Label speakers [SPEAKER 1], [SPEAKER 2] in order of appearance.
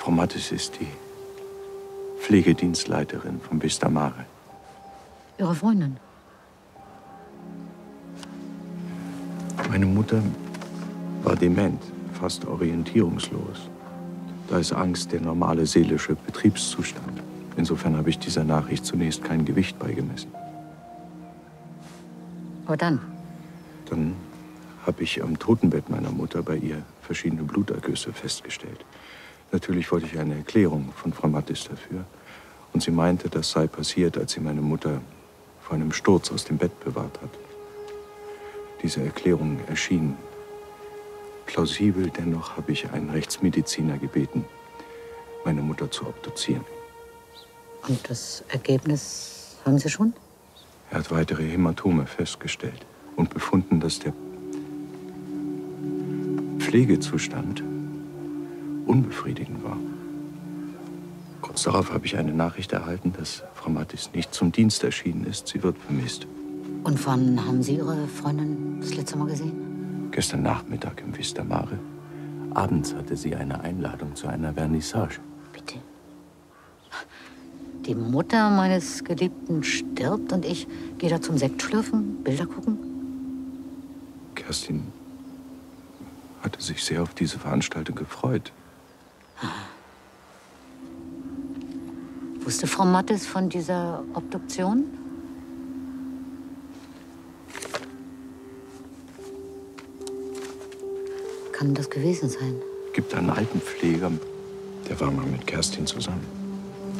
[SPEAKER 1] Frau Mattes ist die Pflegedienstleiterin von Vista Mare.
[SPEAKER 2] Ihre Freundin?
[SPEAKER 1] Meine Mutter war dement, fast orientierungslos. Da ist Angst der normale seelische Betriebszustand. Insofern habe ich dieser Nachricht zunächst kein Gewicht beigemessen.
[SPEAKER 2] Aber dann?
[SPEAKER 1] Dann habe ich am Totenbett meiner Mutter bei ihr verschiedene Blutergüsse festgestellt. Natürlich wollte ich eine Erklärung von Frau Mattes dafür. Und sie meinte, das sei passiert, als sie meine Mutter vor einem Sturz aus dem Bett bewahrt hat. Diese Erklärung erschien plausibel, dennoch habe ich einen Rechtsmediziner gebeten, meine Mutter zu obduzieren.
[SPEAKER 2] Und das Ergebnis haben Sie schon?
[SPEAKER 1] Er hat weitere Hämatome festgestellt und befunden, dass der Pflegezustand unbefriedigend war. Kurz darauf habe ich eine Nachricht erhalten, dass Frau Mattes nicht zum Dienst erschienen ist. Sie wird vermisst.
[SPEAKER 2] Und wann haben Sie Ihre Freundin das letzte Mal gesehen?
[SPEAKER 1] Gestern Nachmittag im Vista Mare. Abends hatte sie eine Einladung zu einer Vernissage.
[SPEAKER 2] Bitte? Die Mutter meines Geliebten stirbt und ich gehe da zum Sektschlürfen, Bilder gucken?
[SPEAKER 1] Kerstin hatte sich sehr auf diese Veranstaltung gefreut.
[SPEAKER 2] Wusste Frau Mattes von dieser Obduktion? Kann das gewesen sein?
[SPEAKER 1] Es gibt einen Altenpfleger, der war mal mit Kerstin zusammen.